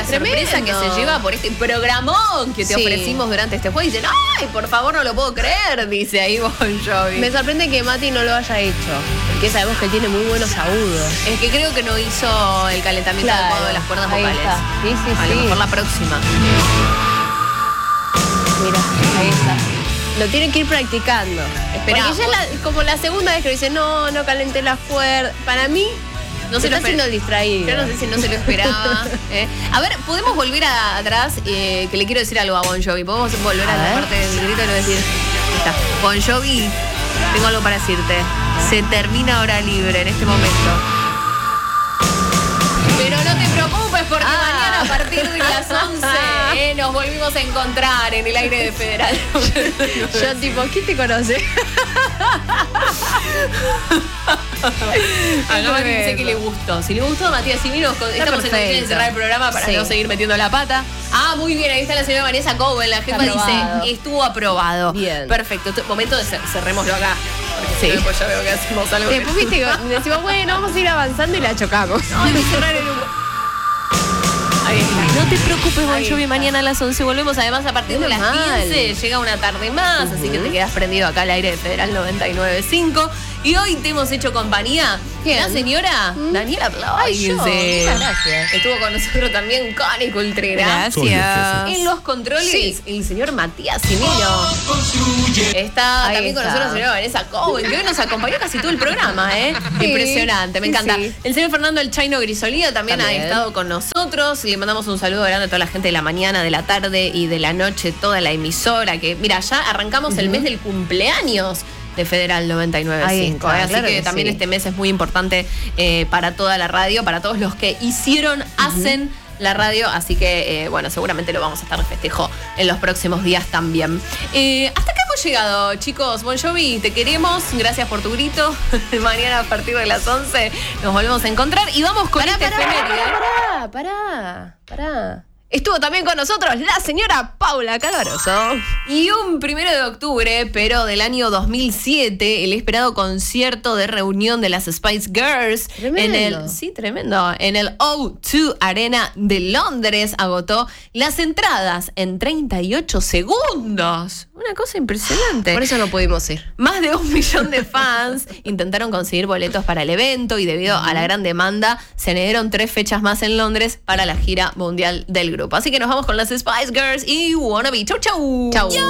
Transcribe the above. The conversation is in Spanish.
la sorpresa que se lleva por este programón que te ofrecimos durante este juego. Y dicen, ¡ay, por favor, no lo puedo creer! Dice ahí Bon Jovi. Me sorprende que Mati no lo haya hecho, porque sabemos que tiene muy buenos agudos. Es que creo que no hizo el calentamiento adecuado de las cuerdas vocales. Está. Sí. A lo mejor la próxima. Mira, ahí está. Lo tiene que ir practicando. Esperamos. Porque ya es como la segunda vez que lo dice, no calenté las cuerdas. Para mí, no se está haciendo distraído. Yo no sé si no se lo esperaba. A ver, ¿podemos volver atrás? Que le quiero decir algo a Bon Jovi. ¿Podemos volver a la parte del grito y no decir? Está. Bon Jovi, tengo algo para decirte. Se termina hora libre en este momento. Pero no te preocupes porque mañana a partir de las 11 nos volvimos a encontrar en el aire de Federal. Yo tipo, ¿quién te conoce? Acá me dice que le gustó. Si le gustó a Matías Simino, estamos en el cerrar el programa para no seguir metiendo la pata. Muy bien, ahí está la señora Vanessa Cohen. La jefa dice, estuvo aprobado. Bien. Perfecto. Momento de cerrémoslo acá. Sí. Después ya veo que hacemos algo. Después viste que decimos, bueno, vamos a ir avanzando y la chocamos. Hay que cerrar el Ahí está. No te preocupes, Bon Jovi, mañana a las 11 volvemos. Además, a partir de las 15 llega una tarde más, así que te quedas prendido acá al aire de Federal 99.5. Y hoy te hemos hecho compañía. ¿Quién? La señora Daniela Ploy. Muchas gracias. Estuvo con nosotros también Connie Cultrera. Gracias. En los controles, el señor Matías Simino. Está también con nosotros la señora Vanessa Cohen, que hoy nos acompañó casi todo el programa, Sí. Impresionante, me encanta. Sí. El señor Fernando El Chaino Grisolía también ha estado con nosotros. Y le mandamos un saludo grande a toda la gente de la mañana, de la tarde y de la noche, toda la emisora. Que mira, ya arrancamos el mes del cumpleaños de Federal 99.5. Así claro que también este mes es muy importante para toda la radio, para todos los que hicieron, hacen la radio. Así que, bueno, seguramente lo vamos a estar de festejo en los próximos días también. Hasta acá hemos llegado, chicos. Bon Jovi, te queremos. Gracias por tu grito. Mañana a partir de las 11 nos volvemos a encontrar y vamos con este efeméride. Pará. Estuvo también con nosotros la señora Paula Calvaroso. Y un 1 de octubre, pero del año 2007, el esperado concierto de reunión de las Spice Girls Tremendo. en el O2 Arena de Londres agotó las entradas en 38 segundos. Una cosa impresionante. Por eso no pudimos ir. Más de 1 millón de fans intentaron conseguir boletos para el evento y debido a la gran demanda se añadieron 3 fechas más en Londres para la gira mundial del grupo. Así que nos vamos con las Spice Girls y Wannabe. Chau. Chau.